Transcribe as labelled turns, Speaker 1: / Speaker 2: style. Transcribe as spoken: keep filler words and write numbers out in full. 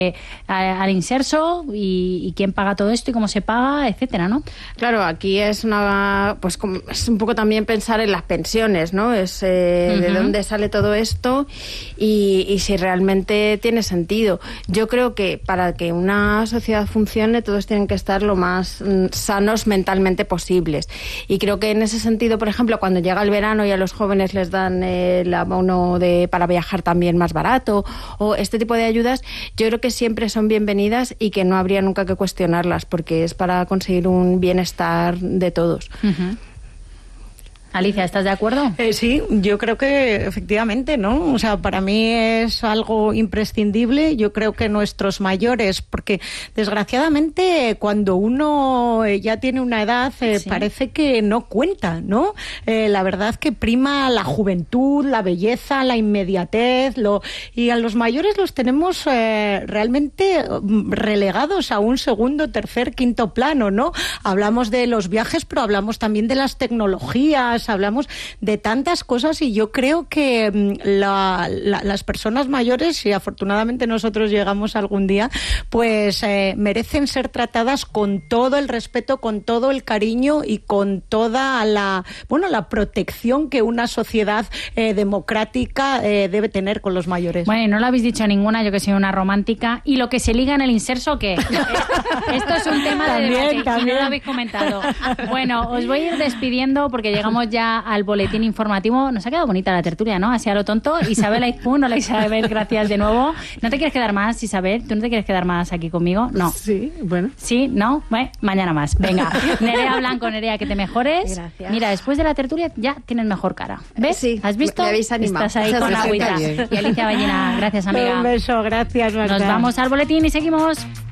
Speaker 1: al inserso y, y quién paga todo esto y cómo se paga, etcétera, ¿no?
Speaker 2: Claro, aquí es una pues es un poco también pensar en las pensiones, ¿no? Es eh, uh-huh. de dónde sale todo esto y, y si realmente tiene sentido. Yo creo que para que una sociedad funcione todos tienen que estar lo más mm, sanos mentalmente posibles. Y creo que en ese sentido, por ejemplo, cuando llega el verano y a los jóvenes les dan el abono de para viajar también más barato o este tipo de ayudas, yo creo que siempre son bienvenidas y que no habría nunca que cuestionarlas porque es para conseguir un bienestar de todos.
Speaker 1: Uh-huh. Alicia, ¿estás de acuerdo?
Speaker 3: Eh, sí, yo creo que efectivamente, ¿no? O sea, para mí es algo imprescindible. Yo creo que nuestros mayores, porque desgraciadamente cuando uno ya tiene una edad eh, sí. parece que no cuenta, ¿no? Eh, la verdad que prima la juventud, la belleza, la inmediatez, lo y a los mayores los tenemos eh, realmente relegados a un segundo, tercer, quinto plano, ¿no? Hablamos de los viajes, pero hablamos también de las tecnologías, hablamos de tantas cosas y yo creo que la, la, las personas mayores, y afortunadamente nosotros llegamos algún día, pues eh, merecen ser tratadas con todo el respeto, con todo el cariño y con toda la, bueno, la protección que una sociedad eh, democrática eh, debe tener con los mayores.
Speaker 1: Bueno, y no lo habéis dicho ninguna, yo que soy una romántica. ¿Y lo que se liga en el inserso qué? Esto es un tema
Speaker 3: también,
Speaker 1: de debate,
Speaker 3: también.
Speaker 1: y no lo habéis comentado. Bueno, os voy a ir despidiendo porque llegamos ya al boletín informativo. Nos ha quedado bonita la tertulia, ¿no? Así a lo tonto. Isabel Aizpún, hola Isabel, gracias de nuevo. ¿No te quieres quedar más, Isabel? ¿Tú no te quieres quedar más aquí conmigo? No.
Speaker 2: Sí, bueno.
Speaker 1: ¿Sí? ¿No? Bueno, mañana más. Venga. Nerea Blanco, Nerea, que te mejores.
Speaker 4: Gracias.
Speaker 1: Mira, después de la tertulia ya tienes mejor cara. ¿Ves?
Speaker 4: Sí.
Speaker 1: ¿Has visto?
Speaker 4: Me habéis animado.
Speaker 1: Estás ahí con agüita. Y Alicia Ballena, gracias, amiga.
Speaker 3: Un beso, gracias.
Speaker 1: Nos vamos al boletín y seguimos.